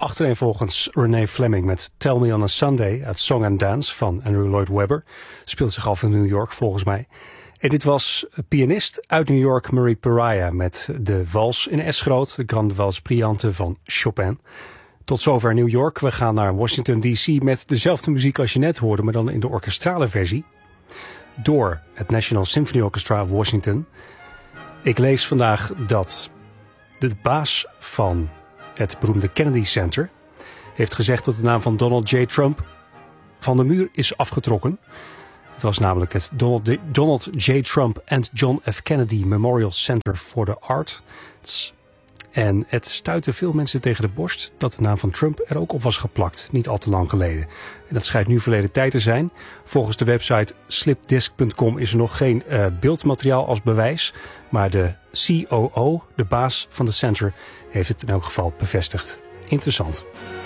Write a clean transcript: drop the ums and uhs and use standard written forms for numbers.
Achtereenvolgens Renee Fleming met Tell Me on a Sunday uit Song and Dance van Andrew Lloyd Webber. Speelt zich af in New York volgens mij. En dit was pianist uit New York Marie Pariah met de wals in S-groot, de Grande Valse Brillante van Chopin. Tot zover New York. We gaan naar Washington D.C. met dezelfde muziek als je net hoorde, maar dan in de orkestrale versie. Door het National Symphony Orchestra of Washington. Ik lees vandaag dat de baas van het beroemde Kennedy Center heeft gezegd dat de naam van Donald J. Trump van de muur is afgetrokken. Het was namelijk het Donald J. Trump and John F. Kennedy Memorial Center for the Arts. En het stuitte veel mensen tegen de borst dat de naam van Trump er ook op was geplakt, niet al te lang geleden. En dat schijnt nu verleden tijd te zijn. Volgens de website slipdisk.com is er nog geen beeldmateriaal als bewijs. Maar de COO, de baas van de center, heeft het in elk geval bevestigd. Interessant.